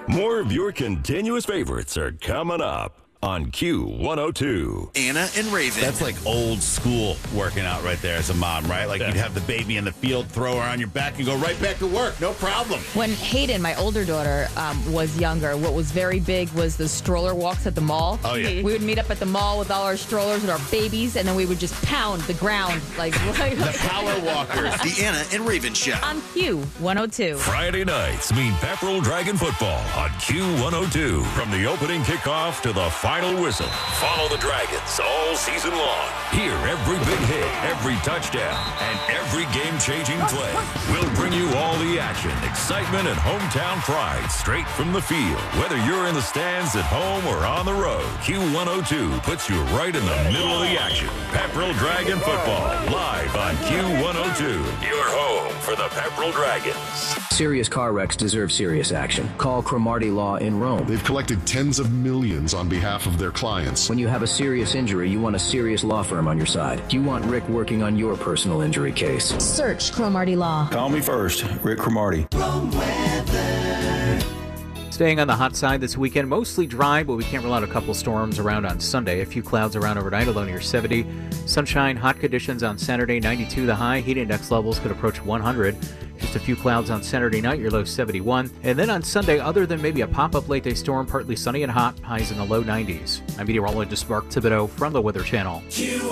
More of your continuous favorites are coming up on Q102. Anna and Raven. That's like old school working out right there as a mom, right? Like you'd have the baby in the field, throw her on your back, and go right back to work. No problem. When Hayden, my older daughter, was younger, what was very big was the stroller walks at the mall. Oh, yeah. We would meet up at the mall with all our strollers and our babies, and then we would just pound the ground like The power walkers. The Anna and Raven Show. on Q102. Friday nights mean Pepperell Dragon football on Q102. From the opening kickoff to the final whistle. Follow the Dragons all season long. Hear every big hit, every touchdown, and every game-changing play. We'll bring you all the action, excitement, and hometown pride straight from the field. Whether you're in the stands at home or on the road, Q102 puts you right in the middle of the action. Pepperell Dragon football, live on Q102. Your home for the Pepperell Dragons. Serious car wrecks deserve serious action. Call Cromartie Law in Rome. They've collected tens of millions on behalf of their clients. When you have a serious injury, you want a serious law firm on your side. You want Rick working on your personal injury case. Search Cromartie Law. Call me first, Rick Cromartie. Staying on the hot side this weekend, mostly dry, but we can't rule out a couple storms around on Sunday. A few clouds around overnight, a low near 70. Sunshine, hot conditions on Saturday, 92 the high. Heat index levels could approach 100. Just a few clouds on Saturday night, your low 71. And then on Sunday, other than maybe a pop-up late-day storm, partly sunny and hot, highs in the low 90s. I'm meteorologist Mark Thibodeau from the Weather Channel.